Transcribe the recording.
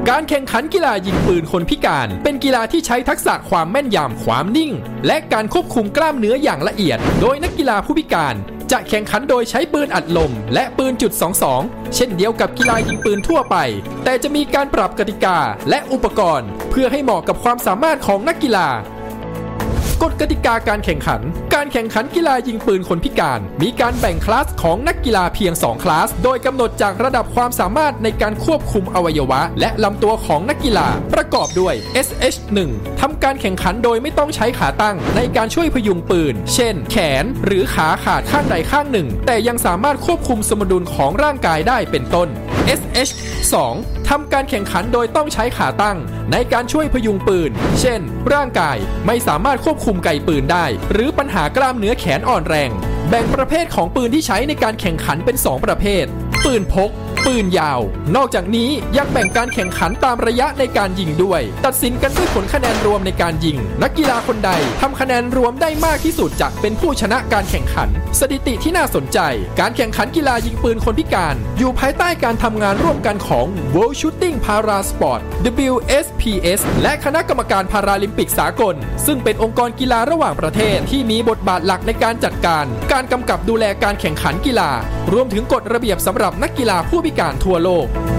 การแข่งขันกีฬายิงปืนคนพิการเป็นกีฬาที่ใช้ทักษะความแม่นยำความนิ่งและการควบคุมกล้ามเนื้ออย่างละเอียดโดยนักกีฬาผู้พิการจะแข่งขันโดยใช้ปืนอัดลมและปืน.22เช่นเดียวกับกีฬายิงปืนทั่วไปแต่จะมีการปรับกติกาและอุปกรณ์เพื่อให้เหมาะกับความสามารถของนักกีฬากฎกติกาการแข่งขันกีฬายิงปืนคนพิการมีการแบ่งคลาสของนักกีฬาเพียง2คลาสโดยกำหนดจากระดับความสามารถในการควบคุมอวัยวะและลำตัวของนักกีฬาประกอบด้วย SH1 ทำการแข่งขันโดยไม่ต้องใช้ขาตั้งในการช่วยพยุงปืนเช่นแขนหรือขาขาดข้างใดข้างหนึ่งแต่ยังสามารถควบคุมสมดุลของร่างกายได้เป็นต้น SH2 ทำการแข่งขันโดยต้องใช้ขาตั้งในการช่วยพยุงปืนเช่นร่างกายไม่สามารถควบคุมไกปืนได้หรือปัญหากล้ามเนื้อแขนอ่อนแรงแบ่งประเภทของปืนที่ใช้ในการแข่งขันเป็น2ประเภทปืนพกปืนยาวนอกจากนี้ยังแบ่งการแข่งขันตามระยะในการยิงด้วยตัดสินกันด้วยผลคะแนนรวมในการยิงนักกีฬาคนใดทำคะแนนรวมได้มากที่สุดจะเป็นผู้ชนะการแข่งขันสถิติที่น่าสนใจการแข่งขันกีฬายิงปืนคนพิการอยู่ภายใต้การทำงานร่วมกันของ World Shooting Para Sport WSPS และคณะกรรมการพาราลิมปิกสากลซึ่งเป็นองค์กรกีฬาระหว่างประเทศที่มีบทบาทหลักในการจัดการกำกับดูแลการแข่งขันกีฬารวมถึงกฎระเบียบสำหรับนักกีฬาผู้พิการทั่วโลก